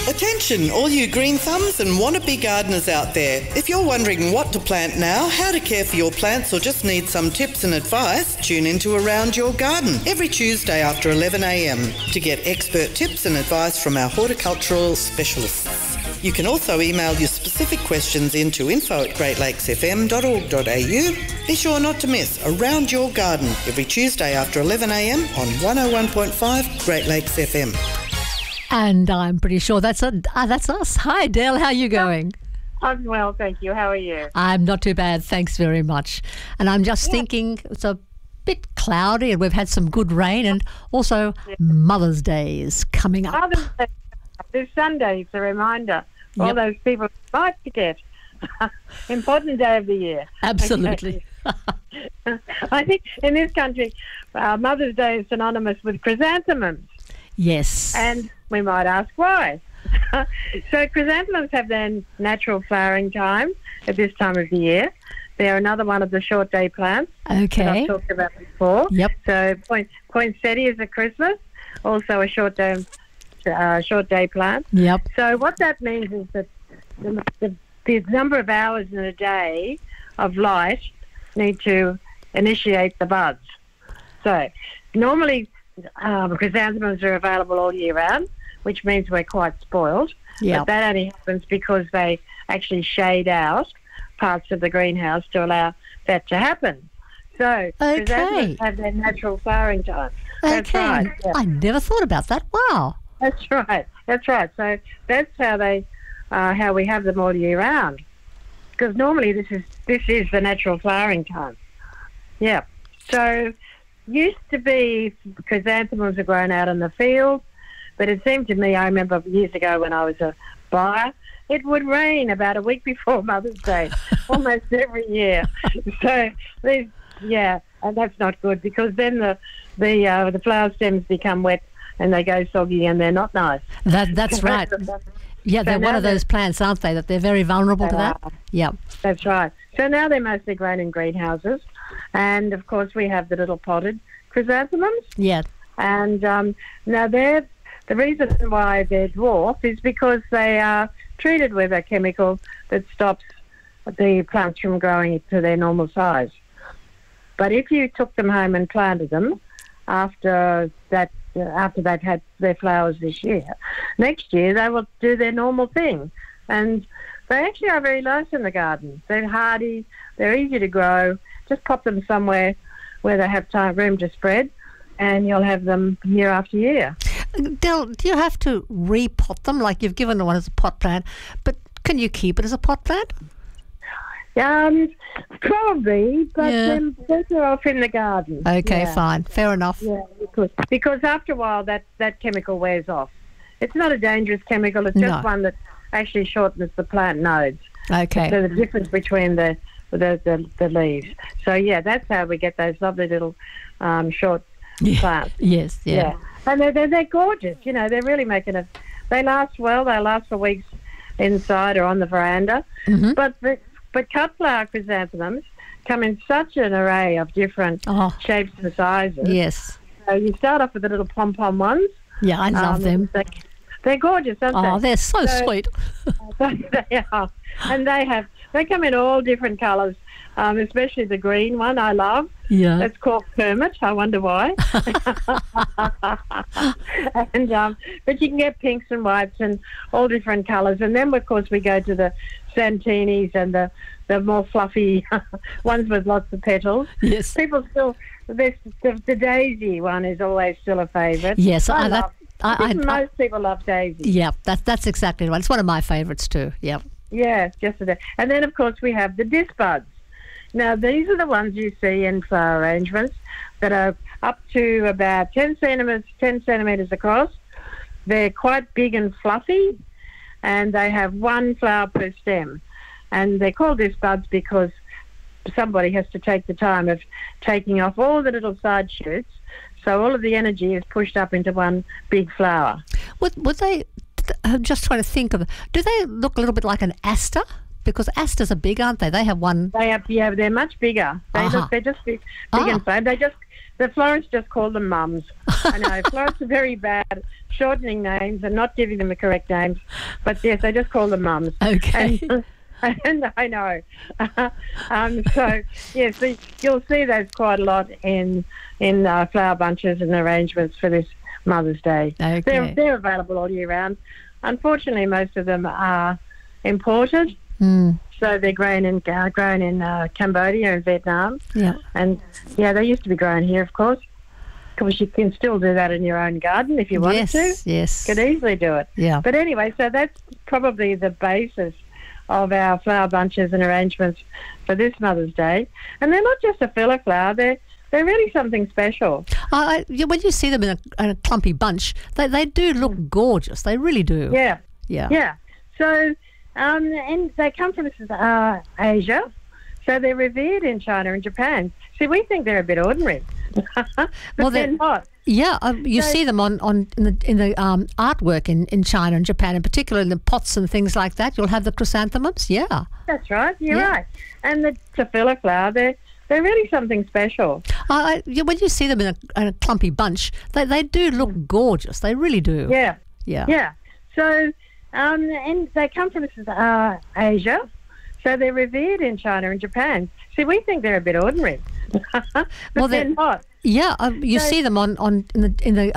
Attention, all you green thumbs and wannabe gardeners out there. If you're wondering what to plant now, how to care for your plants, or just need some tips and advice, tune into Around Your Garden every Tuesday after 11 a.m. to get expert tips and advice from our horticultural specialists. You can also email your specific questions into info@greatlakesfm.org.au. Be sure not to miss Around Your Garden every Tuesday after 11 a.m. on 101.5 Great Lakes FM. And I'm pretty sure that's us. Hi, Del. How are you going? I'm well, thank you. How are you? I'm not too bad. Thanks very much. And I'm just thinking it's a bit cloudy and we've had some good rain, and also Mother's Day is coming up. Mother's Day this Sunday. It's a reminder. All those people might forget. Important day of the year. Absolutely. I think in this country, Mother's Day is synonymous with chrysanthemums. Yes. And we might ask why. So chrysanthemums have their natural flowering time at this time of the year. They're another one of the short day plants that I've talked about before. Yep. So poinsettia is at Christmas, also a short day plant. Yep. So what that means is that the number of hours in a day of light need to initiate the buds. So normally chrysanthemums are available all year round, which means we're quite spoiled. Yep. But that only happens because they actually shade out parts of the greenhouse to allow that to happen. So chrysanthemums have their natural flowering time. That's right. Yeah. I never thought about that. Wow. That's right. So that's how how we have them all year round. Because normally this is the natural flowering time. Yeah. So used to be chrysanthemums are grown out in the field, but it seemed to me, I remember years ago when I was a buyer, it would rain about a week before Mother's Day, almost every year. So and that's not good, because then the flower stems become wet and they go soggy and they're not nice. That's right. Yeah, they're one of those plants, aren't they, that they're very vulnerable to that? Yeah. That's right. So now they're mostly grown in greenhouses. And, of course, we have the little potted chrysanthemums. Yeah. And now the reason why they're dwarf is because they are treated with a chemical that stops the plants from growing to their normal size. But if you took them home and planted them after they've had their flowers this year, next year they will do their normal thing. And they actually are very nice in the garden. They're hardy, they're easy to grow. Just pop them somewhere where they have room to spread, and you'll have them year after year. Del, do you have to repot them? Like, you've given one as a pot plant, but can you keep it as a pot plant? Probably, but then better off in the garden. Okay, fine. Fair enough. Yeah, because after a while that chemical wears off. It's not a dangerous chemical. It's just one that actually shortens the plant nodes. Okay. So the difference between the leaves. So, that's how we get those lovely little short plants. Yes, yeah. And they're gorgeous. You know, they're really making it. They last well. They last for weeks inside or on the veranda. Mm-hmm. But cut flower chrysanthemums come in such an array of different shapes and sizes. Yes. So you start off with the little pom-pom ones. Yeah, I love them. They're gorgeous, aren't they? Oh, they're so sweet. They are. And they come in all different colours, especially the green one I love. Yeah. It's called Kermit. I wonder why. And but you can get pinks and whites and all different colours. And then, of course, we go to the Santinis and the more fluffy ones with lots of petals. Yes. People still, the daisy one is always still a favourite. Yes, most people love daisy. Yeah, that's exactly right. It's one of my favourites too. Yeah. Yeah, just a day. And then, of course, we have the disbuds. Now, these are the ones you see in flower arrangements that are up to about 10 centimetres across. They're quite big and fluffy, and they have one flower per stem. And they're called disbuds because somebody has to take the time of taking off all the little side shoots, so all of the energy is pushed up into one big flower. Would they, I'm just trying to think of, do they look a little bit like an aster? Because asters are big, aren't they? They have one. They have, they're much bigger. They're just big and flat. the florists just call them mums. I know florists are very bad shortening names and not giving them the correct names, but yes, they just call them mums. Okay. And I know. So yes, you'll see those quite a lot in flower bunches and arrangements for this Mother's Day. Okay. They're available all year round. Unfortunately, most of them are imported. So they're grown in Cambodia and Vietnam. Yeah. And they used to be grown here, of course. Of course, you can still do that in your own garden if you wanted to. Yes. Could easily do it. Yeah. But anyway, so that's probably the basis of our flower bunches and arrangements for this Mother's Day. And they're not just a filler flower. They're really something special. When you see them in a clumpy bunch, they do look gorgeous. They really do. Yeah. Yeah. Yeah. So, and they come from Asia, so they're revered in China and Japan. See, we think they're a bit ordinary, but they're not. Yeah, you see them in the artwork in China and Japan, in particular in the pots and things like that. You'll have the chrysanthemums. Yeah. That's right. You're right. And the Tafila flower, they're really something special. When you see them in a clumpy bunch, they do look gorgeous. They really do. Yeah. Yeah. Yeah. So, and they come from Asia, so they're revered in China and Japan. See, we think they're a bit ordinary, but they're not. Yeah, you see them in the